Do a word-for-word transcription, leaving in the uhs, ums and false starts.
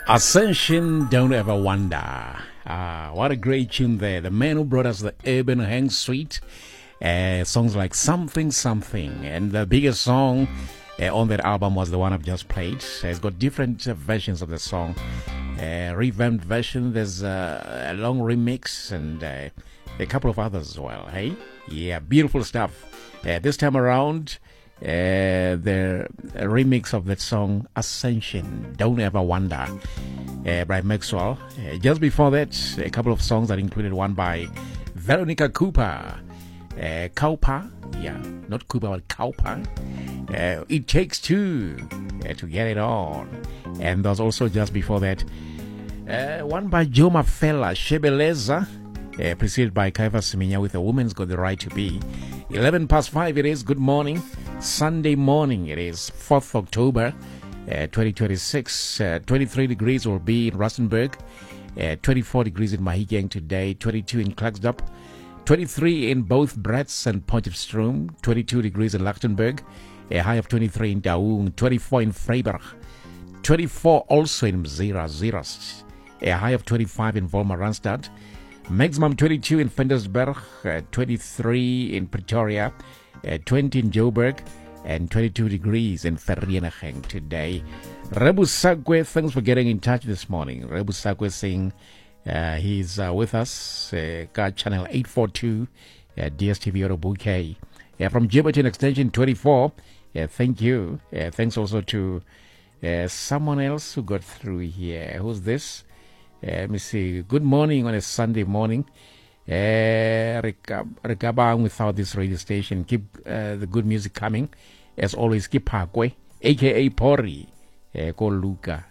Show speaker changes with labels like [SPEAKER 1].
[SPEAKER 1] Ascension, Don't Ever Wonder. Ah, what a great tune there. The man who brought us the Urban Hang Suite. Uh, songs like Something Something. And the biggest song uh, on that album was the one I've just played. Uh, it's got different uh, versions of the song. Uh, revamped version, there's uh, a long remix, and uh, a couple of others as well. Hey? Yeah, beautiful stuff. Uh, this time around, Uh, the remix of that song Ascension, Don't Ever Wonder, uh, by Maxwell. Uh, just before that, a couple of songs that included one by Veronica Cooper, uh, Cowper, yeah, not Cooper but Cowper. Uh, It Takes Two uh, to Get It On, and there's also just before that uh, one by Joe Mafela, Shebeleza, uh, preceded by Kaifa Siminya with A Woman's Got the Right to Be. eleven past five it is. Good morning. Sunday morning it is, fourth of October uh, twenty twenty-six. Uh, twenty-three degrees will be in Rustenburg, uh, twenty-four degrees in Mahikeng today, twenty-two in Klerksdorp, twenty-three in both Bratz and Potchefstroom, twenty-two degrees in Lichtenburg, a high of twenty-three in Daung, twenty-four in Freiburg, twenty-four also in Mzira Zirast, a high of twenty-five in Volmar Randstad, maximum twenty-two in Ventersburg, uh, twenty-three in Pretoria, uh, twenty in Joburg, and twenty-two degrees in Vereeniging today. Rebu Sagwe, thanks for getting in touch this morning. Rebu Sagwe saying uh, he's uh, with us, uh, got channel eight forty-two, uh, D S T V Auto Bouquet. Uh, from Gibberton Extension twenty-four, uh, thank you. Uh, thanks also to uh, someone else who got through here. Who's this? Uh, let me see. Good morning on a Sunday morning. Uh, Rekabang without this radio station. Keep uh, the good music coming. As always, keep Hakwe, a k a. Pori. Uh, call Luca.